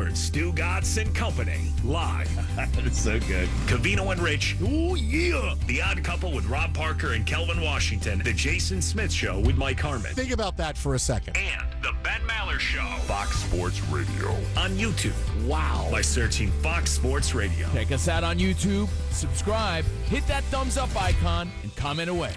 Cowherd, Stu Gatz and Company, live. That's so good. Covino and Rich, ooh yeah. The Odd Couple with Rob Parker and Kelvin Washington. The Jason Smith Show with Mike Harmon. Think about that for a second. And the Ben Maller Show. Fox Sports Radio. On YouTube. Wow. By searching Fox Sports Radio. Check us out on YouTube, subscribe, hit that thumbs up icon, and comment away.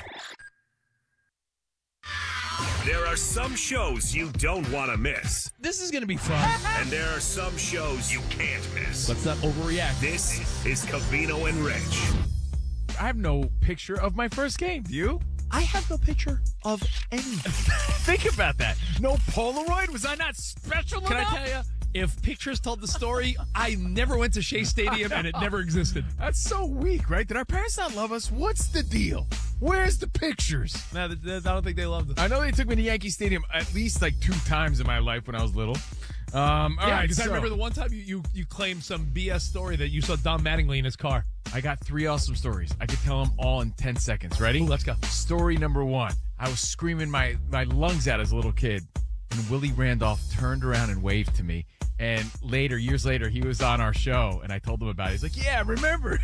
There are some shows you don't want to miss. This is going to be fun. And there are some shows you can't miss. Let's not overreact. This is Covino and Rich. I have no picture of my first game. Do you? I have no picture of anything. Think about that. No Polaroid? Was I not special Can enough? I tell you, if pictures told the story, I never went to Shea Stadium and it never existed. That's so weak, right? Did our parents not love us? What's the deal? Where's the pictures? No, I don't think they loved it. I know they took me to Yankee Stadium at least like 2 times in my life when I was little. All right, because I so remember the one time you claimed some BS story that you saw Don Mattingly in his car. I got 3 awesome stories. I could tell them all in 10 seconds. Ready? Ooh, let's go. Story number 1. I was screaming my lungs out as a little kid, and Willie Randolph turned around and waved to me. And years later, he was on our show, and I told him about it. He's like, yeah, remember.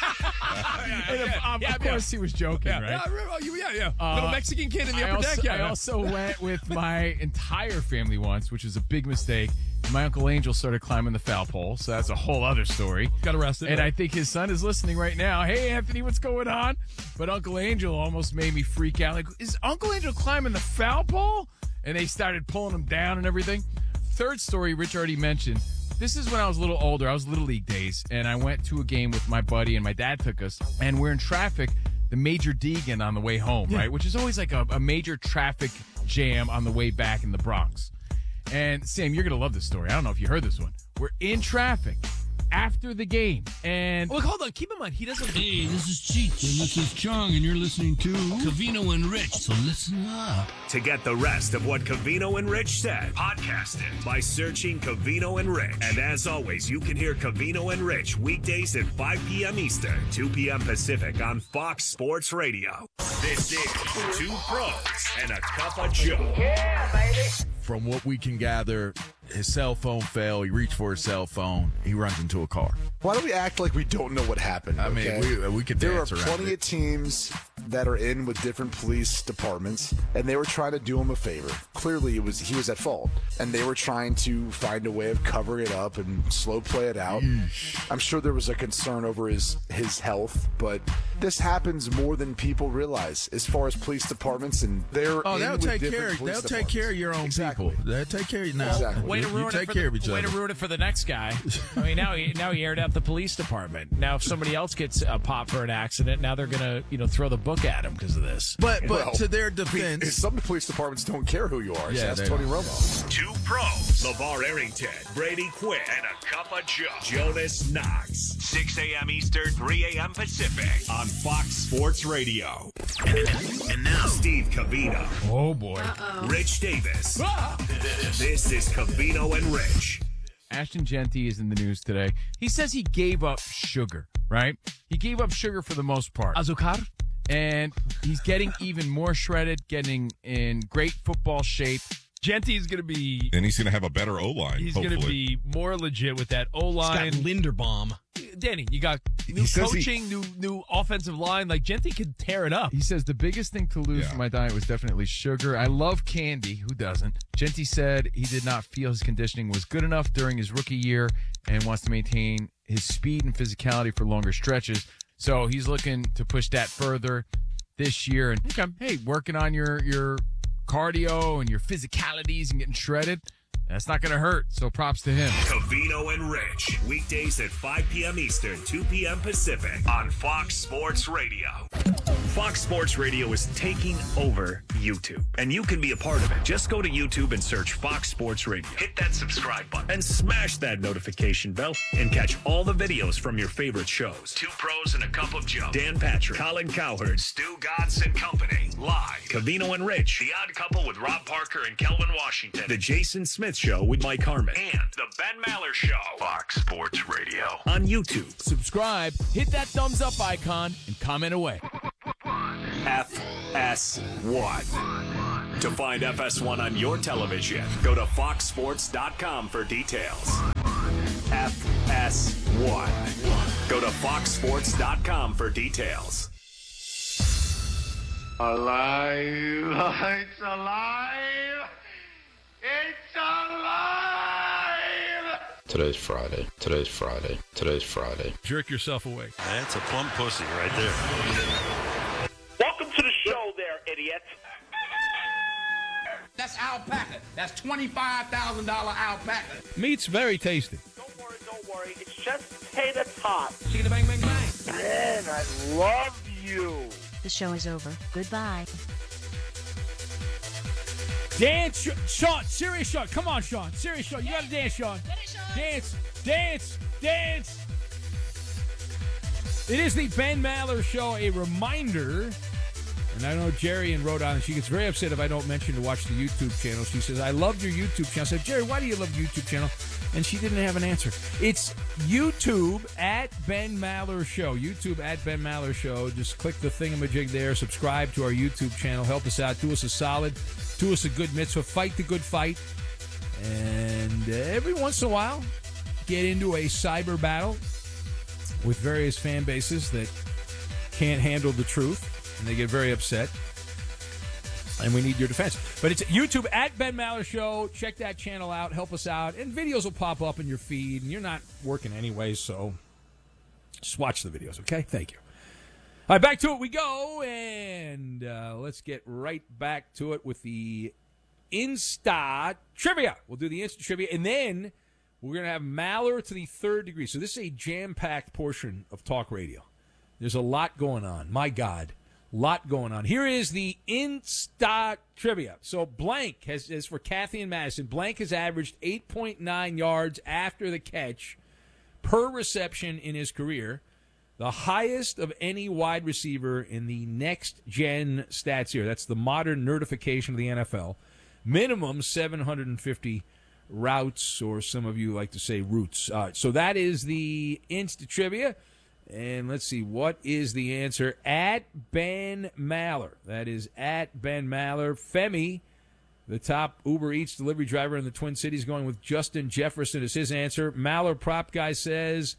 Of course, he was joking, right? Yeah. Little Mexican kid in the upper deck. I also went with my entire family once, which was a big mistake. My Uncle Angel started climbing the foul pole, so that's a whole other story. Got arrested. And I think his son is listening right now. Hey, Anthony, what's going on? But Uncle Angel almost made me freak out. Like, is Uncle Angel climbing the foul pole? And they started pulling him down and everything. Third story, Rich already mentioned. This is when I was a little older. I was Little League days, and I went to a game with my buddy, and my dad took us. And we're in traffic, the Major Deegan on the way home, right? Which is always like a major traffic jam on the way back in the Bronx. And Sam, you're going to love this story. I don't know if you heard this one. We're in traffic after the game, and Look, hold on. Keep in mind, he doesn't. Hey, this is Cheech, and this is Chung, and you're listening to Covino and Rich, so listen up. To get the rest of what Covino and Rich said, podcast it by searching Covino and Rich. And as always, you can hear Covino and Rich weekdays at 5 p.m. Eastern, 2 p.m. Pacific on Fox Sports Radio. This is 2 Pros and a Cup of Joe. Yeah, baby. From what we can gather, his cell phone fell. He reached for his cell phone. He runs into a car. Why do we act like we don't know what happened? I mean, we could There are dance around plenty it. of teams that are in with different police departments, and they were trying to do him a favor. Clearly, he was at fault, and they were trying to find a way of covering it up and slow play it out. I'm sure there was a concern over his health, but this happens more than people realize as far as police departments, and they'll take care of your own Exactly. people. They'll take care of you now. Exactly. Way to You ruin take care of each Way to other. ruin it for the next guy. I mean, now he aired out the police department. Now, if somebody else gets popped for an accident, now they're gonna throw the book at him because of this. But Well, to their I mean, defense, some police departments don't care who you are. Yeah, So that's they Tony don't. Romo. 2 Pros, LeVar Arrington, Brady Quinn, and a Cup of Joe, Jonas Knox. 6 a.m. Eastern, 3 a.m. Pacific on Fox Sports Radio. And now, Steve Covino, Oh boy. Rich Davis. This is Covino and Rich. Ashton Genty is in the news today. He says he gave up sugar, right? He gave up sugar for the most part. Azucar? And he's getting even more shredded, getting in great football shape. Genty is going to be. And he's going to have a better O-line, He's going to be more legit with that O-line. Scott Linderbaum. Danny, you got new coaching, new offensive line. Like, Genty could tear it up. He says the biggest thing to lose from my diet was definitely sugar. I love candy. Who doesn't? Genty said he did not feel his conditioning was good enough during his rookie year and wants to maintain his speed and physicality for longer stretches. So he's looking to push that further this year. And hey, working on your cardio and your physicalities and getting shredded, that's not going to hurt. So props to him. Covino and Rich, weekdays at 5 p.m. Eastern, 2 p.m. Pacific on Fox Sports Radio. Fox Sports Radio is taking over YouTube, and you can be a part of it. Just go to YouTube and search Fox Sports Radio. Hit that subscribe button and smash that notification bell and catch all the videos from your favorite shows. 2 Pros and a Cup of Joe, Dan Patrick, Colin Cowherd, Stu Gatz and Company, live. Covino and Rich, The Odd Couple with Rob Parker and Kelvin Washington, The Jason Smith Show with Mike Harmon, and The Ben Maller Show. Fox Sports Radio on YouTube. Subscribe, hit that thumbs up icon, and comment away. FS1. To find FS1 on your television, go to foxsports.com for details. FS1. Go to foxsports.com for details. Alive! It's alive! It's alive! Today's Friday. Today's Friday. Today's Friday. Jerk yourself awake. That's a plump pussy right there. Welcome to the show there, idiot. That's alpaca. That's $25,000 alpaca. Meat's very tasty. Don't worry. It's just tater tot. Chicken bang, bang, bang. Man, I love you. The show is over. Goodbye. Dance, Sean. Serious, Sean. Come on, Sean. Serious, Sean. You got to dance, Sean. Dance. It is the Ben Maller Show. A reminder, and I know Jerry in Rhode Island, she gets very upset if I don't mention to watch the YouTube channel. She says, I loved your YouTube channel. I said, Jerry, why do you love the YouTube channel? And she didn't have an answer. It's YouTube at Ben Maller Show. YouTube at Ben Maller Show. Just click the thingamajig there. Subscribe to our YouTube channel. Help us out. Do us a solid. Do us a good mitzvah. Fight the good fight. And every once in a while, get into a cyber battle with various fan bases that can't handle the truth. And they get very upset. And we need your defense. But it's YouTube at Ben Maller Show. Check that channel out. Help us out. And videos will pop up in your feed. And you're not working anyway, so just watch the videos, okay? Thank you. All right, back to it we go. And let's get right back to it with the Insta Trivia. We'll do the Insta Trivia. And then we're going to have Maller to the third degree. So this is a jam-packed portion of talk radio. There's a lot going on. My God. Lot going on. Here is the Insta Trivia. So Blank is for Kathy and Madison. Blank has averaged 8.9 yards after the catch per reception in his career, the highest of any wide receiver in the next gen stats here. That's the modern nerdification of the NFL. Minimum 750 routes, or some of you like to say routes. So that is the Insta Trivia. And let's see, what is the answer? At Ben Maller. That is at Ben Maller. Femi, the top Uber Eats delivery driver in the Twin Cities, going with Justin Jefferson as his answer. Maller Prop Guy says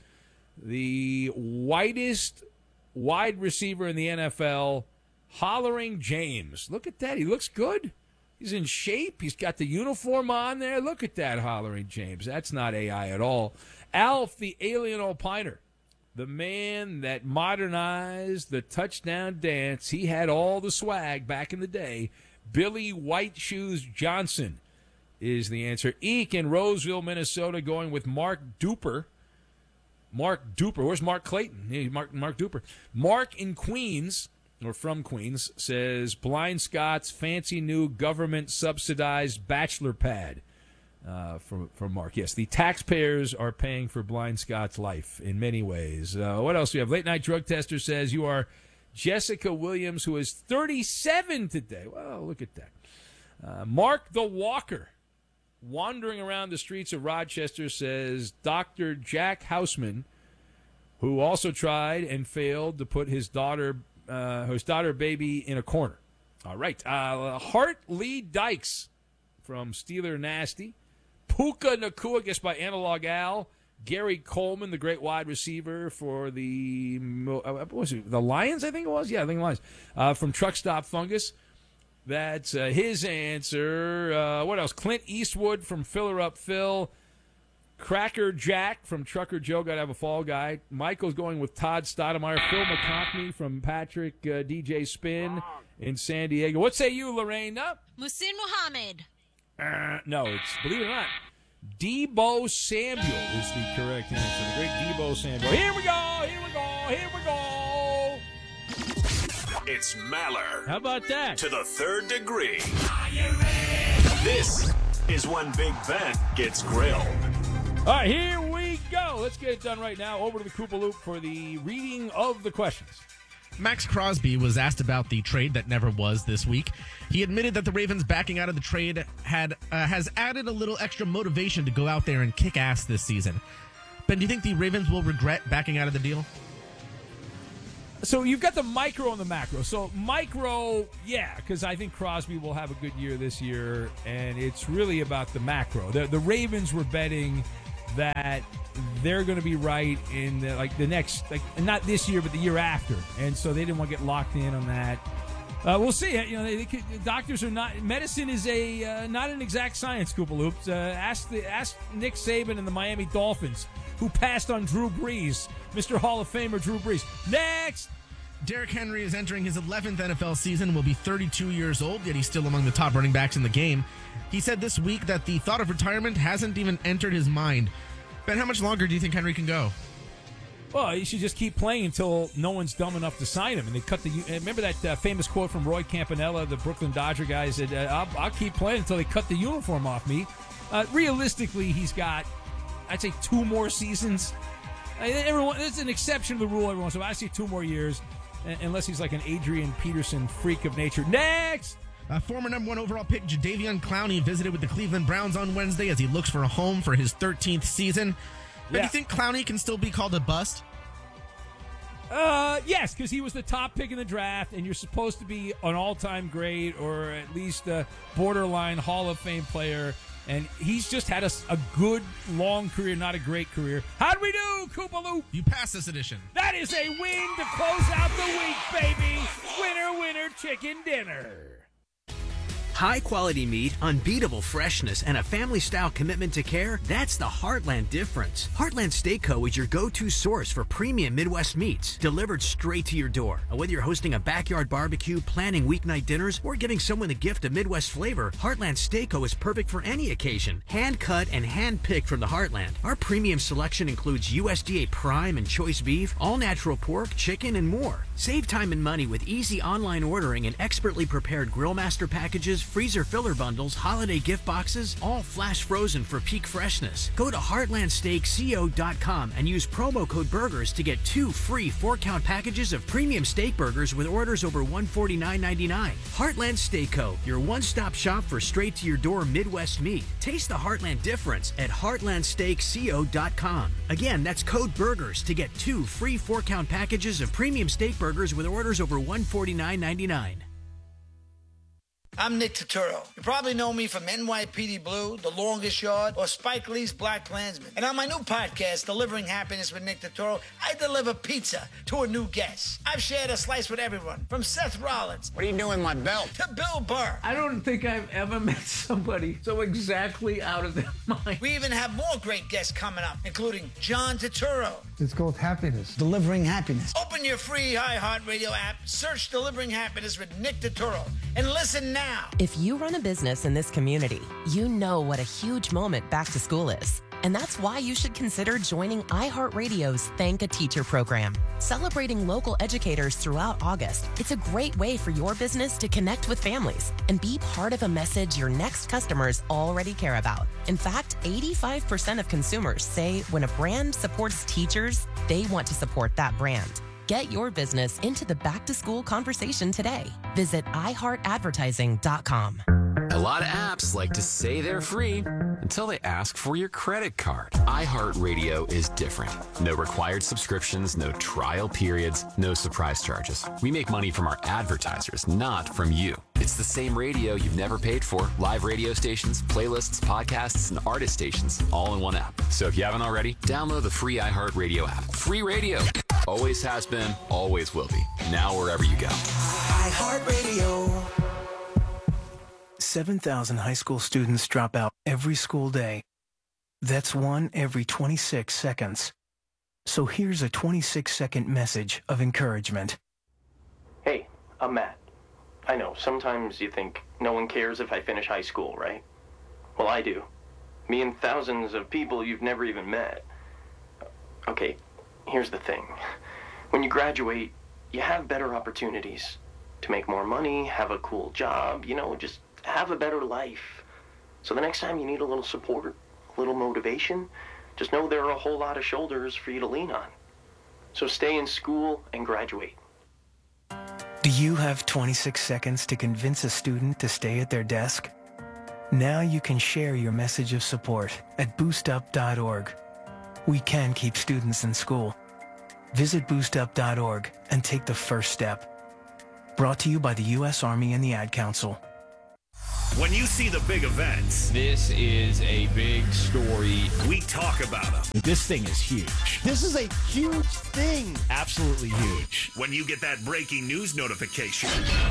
the whitest wide receiver in the NFL, Hollering James. Look at that. He looks good. He's in shape. He's got the uniform on there. Look at that, Hollering James. That's not AI at all. Alf, the alien opiner. The man that modernized the touchdown dance. He had all the swag back in the day. Billy White Shoes Johnson is the answer. Eek in Roseville, Minnesota, going with Mark Duper. Mark Duper. Where's Mark Clayton? Hey, Mark Duper. Mark in Queens, or from Queens, says Blind Scott's fancy new government-subsidized bachelor pad. From Mark. Yes, the taxpayers are paying for Blind Scott's life in many ways. What else do we have? Late Night Drug Tester says you are Jessica Williams, who is 37 today. Well, look at that. Mark the Walker, wandering around the streets of Rochester, says Dr. Jack Hausman, who also tried and failed to put his daughter baby in a corner. All right. Hart Lee Dykes from Steeler Nasty. Puka Nakua, guessed by Analog Al. Gary Coleman, the great wide receiver for the Lions, I think it was? Yeah, I think Lions. From Truck Stop Fungus. That's his answer. What else? Clint Eastwood from Filler Up Phil. Cracker Jack from Trucker Joe, got to have a fall guy. Michael's going with Todd Stoudemire. Phil McConkey from Patrick DJ Spin in San Diego. What say you, Lorraine? Muhsin Muhammad. No, it's, believe it or not, Deebo Samuel is the correct answer. The great Deebo Samuel. Here we go. It's Maller. How about that? To the third degree. This is when Big Ben gets grilled. All right, here we go. Let's get it done right now. Over to the Koopa Loop for the reading of the questions. Max Crosby was asked about the trade that never was this week. He admitted that the Ravens backing out of the trade has added a little extra motivation to go out there and kick ass this season. Ben, do you think the Ravens will regret backing out of the deal? So you've got the micro and the macro. So micro, yeah, because I think Crosby will have a good year this year, and it's really about the macro. The Ravens were betting that they're going to be right in the next, not this year, but the year after. And so they didn't want to get locked in on that. We'll see. Doctors are not. Medicine is not an exact science. Koopa Loops. Ask Nick Saban and the Miami Dolphins, who passed on Drew Brees, Mr. Hall of Famer Drew Brees. Next. Derrick Henry is entering his 11th NFL season, will be 32 years old, yet he's still among the top running backs in the game. He said this week that the thought of retirement hasn't even entered his mind. Ben, how much longer do you think Henry can go? Well, he should just keep playing until no one's dumb enough to sign him. And they cut the. Remember that famous quote from Roy Campanella, the Brooklyn Dodger guy, said, "I'll keep playing until they cut the uniform off me." Realistically, he's got, I'd say, 2 more seasons. Everyone, there's an exception to the rule. Everyone, so I say 2 more years, unless he's like an Adrian Peterson freak of nature. Next. Former number 1 overall pick Jadeveon Clowney visited with the Cleveland Browns on Wednesday as he looks for a home for his 13th season. But do you think Clowney can still be called a bust? Yes, because he was the top pick in the draft, and you're supposed to be an all-time great or at least a borderline Hall of Fame player. And he's just had a good, long career, not a great career. How do we do, Koopa Loop? You passed this edition. That is a win to close out the week, baby. Winner, winner, chicken dinner. High-quality meat, unbeatable freshness, and a family-style commitment to care, that's the Heartland difference. Heartland Steak Co. is your go-to source for premium Midwest meats, delivered straight to your door. And whether you're hosting a backyard barbecue, planning weeknight dinners, or giving someone a gift of Midwest flavor, Heartland Steak Co. is perfect for any occasion. Hand-cut and hand-picked from the Heartland. Our premium selection includes USDA prime and choice beef, all-natural pork, chicken, and more. Save time and money with easy online ordering and expertly prepared Grillmaster packages, freezer filler bundles, holiday gift boxes, all flash frozen for peak freshness. Go to heartlandsteakco.com and use promo code BURGERS to get 2 free 4-count packages of premium steak burgers with orders over $149.99. Heartland Steak Co., your one-stop shop for straight-to-your-door Midwest meat. Taste the Heartland difference at heartlandsteakco.com. Again, that's code BURGERS to get 2 free 4-count packages of premium steak burgers with orders over $149.99. I'm Nick Turturro. You probably know me from NYPD Blue, The Longest Yard, or Spike Lee's Black Klansman. And on my new podcast, Delivering Happiness with Nick Turturro, I deliver pizza to a new guest. I've shared a slice with everyone, from Seth Rollins. What are you doing with my belt? To Bill Burr. I don't think I've ever met somebody so exactly out of their mind. We even have more great guests coming up, including John Turturro. It's called Happiness. Delivering Happiness. Open your free iHeartRadio app, search Delivering Happiness with Nick Turturro, and listen now. If you run a business in this community, you know what a huge moment back to school is. And that's why you should consider joining iHeartRadio's Thank a Teacher program. Celebrating local educators throughout August, it's a great way for your business to connect with families and be part of a message your next customers already care about. In fact, 85% of consumers say when a brand supports teachers, they want to support that brand. Get your business into the back-to-school conversation today. Visit iHeartAdvertising.com. A lot of apps like to say they're free until they ask for your credit card. iHeartRadio is different. No required subscriptions, no trial periods, no surprise charges. We make money from our advertisers, not from you. It's the same radio you've never paid for. Live radio stations, playlists, podcasts, and artist stations all in one app. So if you haven't already, download the free iHeartRadio app. Free radio. Always has been, always will be. Now wherever you go. iHeartRadio. 7,000 high school students drop out every school day. That's 1 every 26 seconds. So here's a 26-second message of encouragement. Hey, I'm Matt. I know, sometimes you think no one cares if I finish high school, right? Well, I do. Me and thousands of people you've never even met. Okay, here's the thing. When you graduate, you have better opportunities to make more money, have a cool job, just have a better life. So the next time you need a little support, a little motivation, just know there are a whole lot of shoulders for you to lean on. So stay in school and graduate. Do you have 26 seconds to convince a student to stay at their desk? Now you can share your message of support at boostup.org. We can keep students in school. Visit boostup.org and take the first step. Brought to you by the U.S. Army and the Ad Council. When you see the big events, this is a big story. We talk about them. This thing is huge. This is a huge thing. Absolutely huge. When you get that breaking news notification,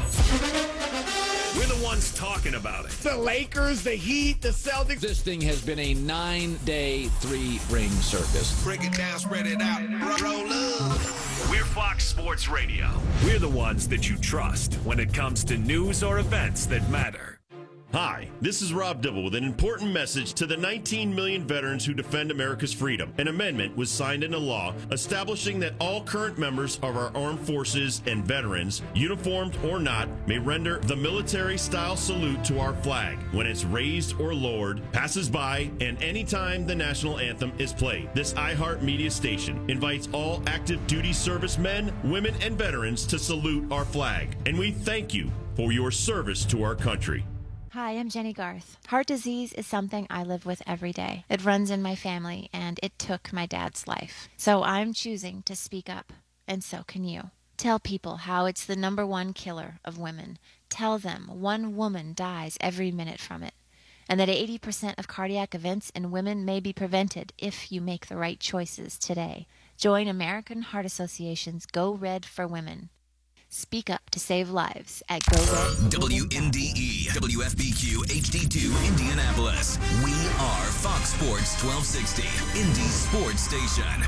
we're the ones talking about it. The Lakers, the Heat, the Celtics. This thing has been a 9-day, 3-ring circus. Break it down, spread it out, roll up. We're Fox Sports Radio. We're the ones that you trust when it comes to news or events that matter. Hi, this is Rob Dibble with an important message to the 19 million veterans who defend America's freedom. An amendment was signed into law establishing that all current members of our armed forces and veterans, uniformed or not, may render the military-style salute to our flag when it's raised or lowered, passes by, and anytime the national anthem is played. This iHeart Media station invites all active duty servicemen, women, and veterans to salute our flag. And we thank you for your service to our country. Hi, I'm Jenny Garth. Heart disease is something I live with every day. It runs in my family, and it took my dad's life. So I'm choosing to speak up, and so can you. Tell people how it's the #1 killer of women. Tell them one woman dies every minute from it, and that 80% of cardiac events in women may be prevented if you make the right choices today. Join American Heart Association's Go Red for Women. Speak up to save lives at Go Red. WNDE, WFBQ, HD2, Indianapolis. We are Fox Sports 1260, Indy's sports station.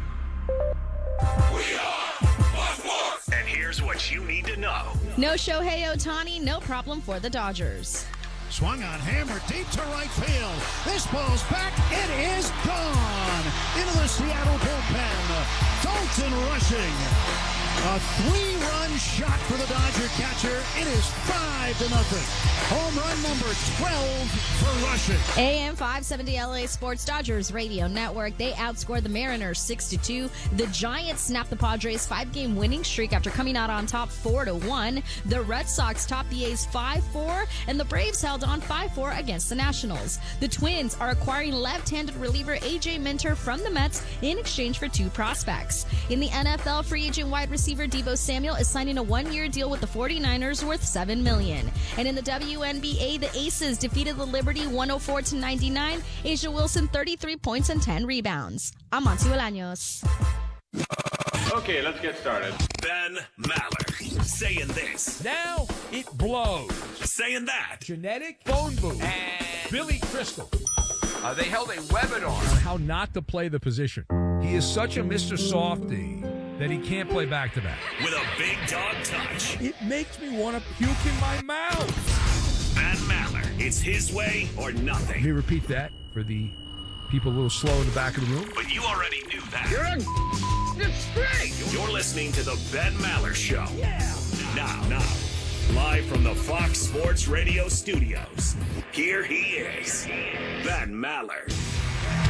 We are Fox Sports. And here's what you need to know. No Shohei Ohtani, no problem for the Dodgers. Swung on, hammer deep to right field. This ball's back. It is gone into the Seattle bullpen. Dalton rushing. A 3-run shot for the Dodger catcher. It is 5-0. Home run number 12 for rushing. AM 570 LA Sports Dodgers Radio Network. They outscored the Mariners 6-2. The Giants snapped the Padres' 5-game winning streak after coming out on top 4-1. The Red Sox topped the A's 5-4, and the Braves held on 5-4 against the Nationals. The Twins are acquiring left-handed reliever A.J. Minter from the Mets in exchange for 2 prospects. In the NFL, free agent wide receiver Deebo Samuel is signing a 1-year deal with the 49ers worth $7 million. And in the WNBA, the Aces defeated the Liberty 104-99. Asia Wilson 33 points and 10 rebounds. I'm Monty Bolaños. Okay, let's get started. Ben Maller saying this. Now it blows. Saying that. Genetic phone booth. And Billy Crystal. They held a webinar on how not to play the position. He is such a Mr. Softy that he can't play back-to-back. With a big dog touch. It makes me want to puke in my mouth. Ben Maller. It's his way or nothing. Let me repeat that for the people a little slow in the back of the room. But you already knew that. You're a straight. You're listening to the Ben Maller Show. Yeah. Now, live from the Fox Sports Radio studios, here he is, Ben Maller.